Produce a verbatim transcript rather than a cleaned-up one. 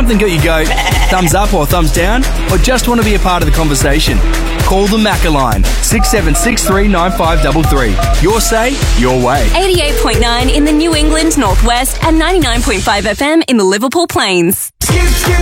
something got you go thumbs up or thumbs down, or just want to be a part of the conversation? Call the Macca line, six seven six three nine five three three. Your say, your way. eighty-eight point nine in the New England Northwest and ninety-nine point five F M in the Liverpool Plains.